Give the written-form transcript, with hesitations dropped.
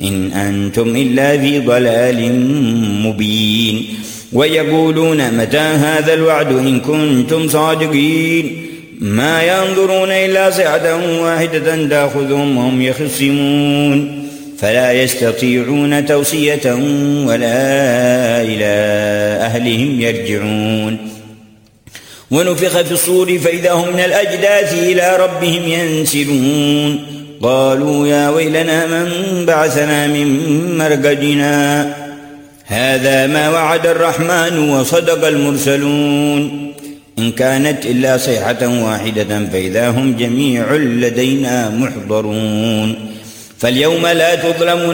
إن أنتم إلا في ضلال مبين ويقولون متى هذا الوعد إن كنتم صادقين ما ينظرون إلا صيحة واحدة تأخذهم وهم يخصمون فلا يستطيعون توصية ولا إلى أهلهم يرجعون ونفخ في الصور فإذا هم من الأجداث إلى ربهم ينسلون قالوا يا ويلنا من بعثنا من مرقدنا هذا ما وعد الرحمن وصدق المرسلون إن كانت إلا صيحة واحدة فإذا هم جميع لدينا محضرون فاليوم لا تظلمون